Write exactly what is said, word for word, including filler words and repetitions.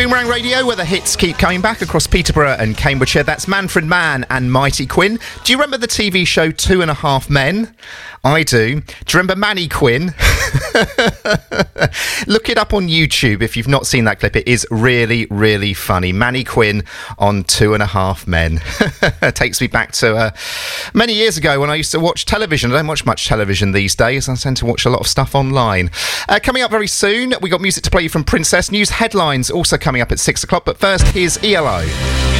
Boomerang Radio, where the hits keep coming back across Peterborough and Cambridgeshire. That's Manfred Mann and Mighty Quinn. Do you remember the T V show Two and a Half Men? I do. Do you remember Manny Quinn? Look it up on YouTube if you've not seen that clip. It is really, really funny. Manny Quinn on Two and a Half Men. It takes me back to uh, many years ago when I used to watch television. I don't watch much television these days. I tend to watch a lot of stuff online. Uh, coming up very soon, we got music to play you from Princess. News headlines also coming up at six o'clock. But first, here's E L O.